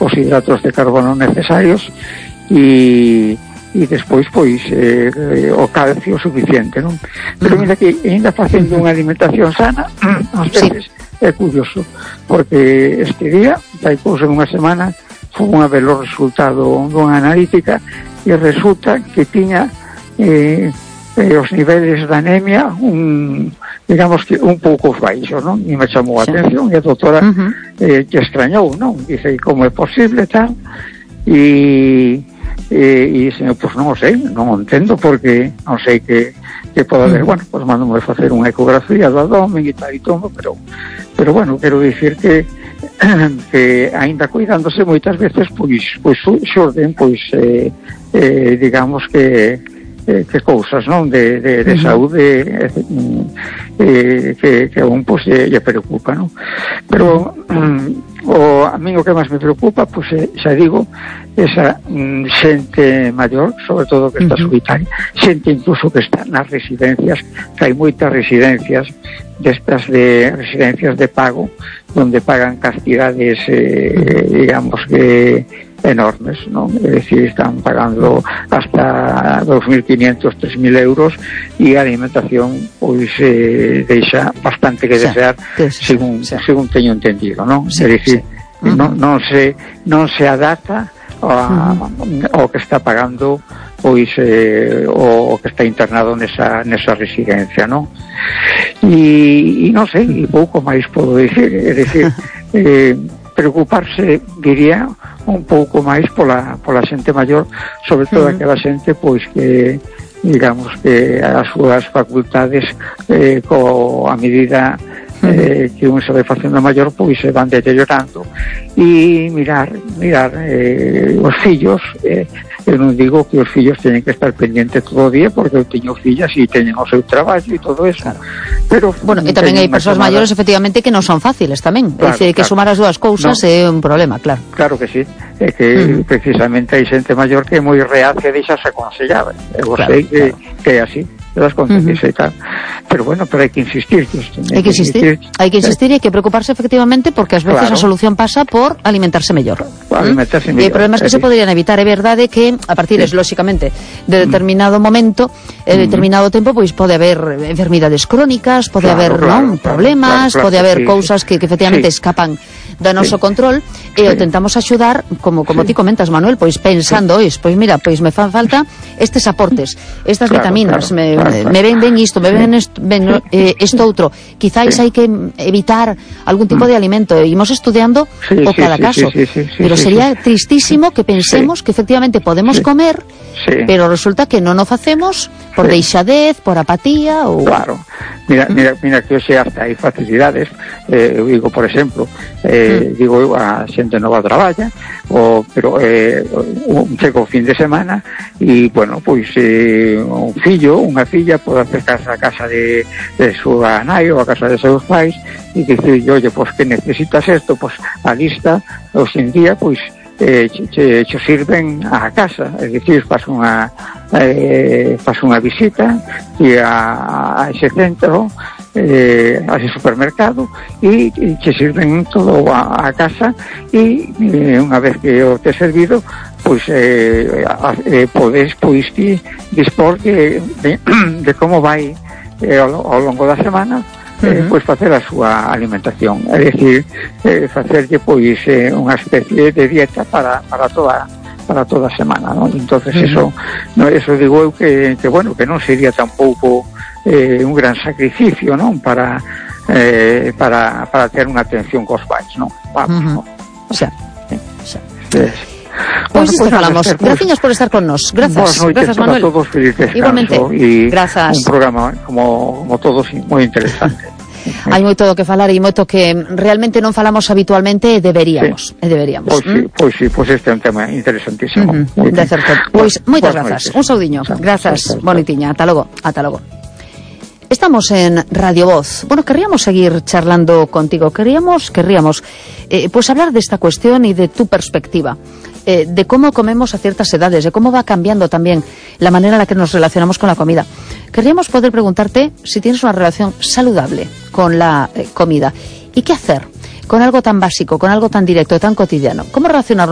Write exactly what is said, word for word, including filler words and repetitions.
os hidratos de carbono necesarios e e despois pois eh, o calcio suficiente, non? Pero mira que ainda facendo unha alimentación sana ás veces sí. É curioso porque este día hai cousa nunha semana foi unha ver o resultado dunha analítica e resulta que tiña eh, eh, os niveles de anemia un, digamos que un pouco baixos, non? E me chamou a sí. atención e a doutora uh-huh. eh, que extrañou, non? Dice, como é posible tal? E e, e señor, pois non o sei, non o entendo porque non sei que, que pode haber, bueno, pois mandome facer unha ecografía do abdomen e tal e todo, pero pero bueno, quero dicir que que aínda cuidándose moitas veces pois pois xorden pois eh, eh, digamos que eh, que cousas, non, de, de, de saúde eh, que, que a un pois lle, lle preocupa, non? Pero um, o a mí o que máis me preocupa, pois eh, xa digo, esa mm, xente maior, sobre todo que está solitaria, xente incluso que está nas residencias, que hai moitas residencias destas de residencias de pago, donde pagan cantidades eh, digamos que enormes, non? É dicir, están pagando hasta dos mil quinientos, tres mil euros e a alimentación pois eh, deixa bastante que desear, sí, sí, según, sí. según teño entendido, non? Sí, é dicir, sí. non, non se non se adapta a, uh-huh. ao que está pagando pois eh, o, o que está internado nesa, nesa residencia, non? E, e non sei, e pouco máis podo dicir, é dicir, eh, preocuparse, diría, un pouco máis pola, pola xente maior, sobre todo uh-huh. aquela xente pois que, digamos, que as súas facultades eh, co, a medida eh, que un se vai facendo maior pois se van deteriorando e mirar mirar eh, os fillos eh, eu non digo que os fillos teñen que estar pendientes todo o día porque eu teño fillas e teñen o seu traballo e todo eso, claro. Pero bueno, e tamén hai persoas maiores efectivamente que non son fáciles tamén, claro, é dicir, que claro. sumar as dúas cousas no. é un problema, claro. Claro que sí, é que uh-huh. precisamente hai xente maior que é moi reacia de deixarse aconsellar, eu claro, sei que, claro. que é así. Das contas uh-huh. e tal. Pero bueno, pero hai que insistir. Hai que insistir, hai que insistir e hai que preocuparse efectivamente porque ás veces claro. a solución pasa por alimentarse mellor. Alimentarse ¿Mm? mellor. E problemas que sí. se poderían evitar, é verdade que a partir, sí. lóxicamente, de determinado momento, de determinado tempo, pois pode haber enfermidades crónicas, pode claro, haber claro, non claro, problemas, claro, claro, pode haber sí, cousas que, que efectivamente sí. escapan do noso sí. control e sí. o tentamos axudar, como como sí. ti comentas, Manuel, pois pensando, sí. pois mira, pois me fan falta estes aportes, estas claro, vitaminas, claro, me, claro, claro. me ven ben isto, me ven isto, ben eh, isto outro. Quizáis sí. hai que evitar algún tipo de alimento, e imos estudiando sí, o sí, cada sí, caso. Sí, sí, sí, pero sí, sería sí. tristísimo que pensemos sí. que efectivamente podemos sí. comer, sí. pero resulta que non o facemos por sí. deixadez, por apatía ou... Claro. Mira, mira, mira que hoxe hasta hai facilidades, eh, eu digo, por exemplo, eh, mm. digo eu, a xente nova traballa, o, pero eh, un chego o fin de semana e, bueno, pois eh, un fillo, unha filla pode acercarse a casa de, de súa nai ou a casa de seus pais e dicir, oye, pois que necesitas isto, pois a lista, hoxe en día, pois eh, che, che, che sirven a casa, é dicir, faz unha eh, faz unha visita e a, a ese centro eh, a ese supermercado e, e che sirven todo a, a casa e eh, unha vez que o te servido pois eh, eh, podes pois ti dispor de, de, de como vai eh, ao, ao longo da semana Eh, uh-huh. pois facer a súa alimentación, é dicir, eh, facerlle pois eh, unha especie de dieta para, para toda para toda a semana, non? Entonces uh-huh. eso, no, eso digo eu que, que bueno, que non sería tampouco eh, un gran sacrificio, non? Para eh, para, para ter unha atención cos pais, non? Vamos, uh-huh. non? Xa, xa. Eh, Pois pues isto falamos. Graciñas por estar con nos. Grazas, grazas Manuel. Todos, feliz descanso. Igualmente. Grazas. Un programa como, como todos moi interesante. Hai moito do que falar e moito que realmente non falamos habitualmente e deberíamos, sí. e deberíamos. Pois sí, pois sí, pois este é un tema interesantísimo. Uh-huh. De certo. Pois moitas grazas. Un saudiño. Grazas, bonitiña. Ata logo. Ata logo. Estamos en Radio Voz. Bueno, querríamos seguir charlando contigo. Queríamos, querríamos, eh, pues hablar de esta cuestión y de tu perspectiva. Eh, de cómo comemos a ciertas edades, de cómo va cambiando también la manera en la que nos relacionamos con la comida. Querríamos poder preguntarte si tienes una relación saludable con la eh, comida. ¿Y qué hacer con algo tan básico, con algo tan directo, tan cotidiano? ¿Cómo relacionarnos